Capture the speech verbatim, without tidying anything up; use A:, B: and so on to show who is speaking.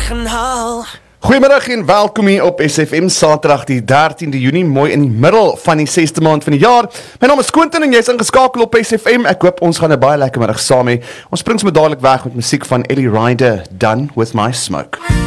A: weggehaal.
B: Goeiemiddag en welkom hier op S F M Saterdag die dertiende Junie, mooi in die middel van die sesde maand van die jaar. My naam is Quentin en jy is ingeskakel op S F M. Ek hoop ons gaan 'n baie lekker middag saam hê. Ons spring sommer dadelik weg met musiek van Ellie Rider, Done With My Smoke.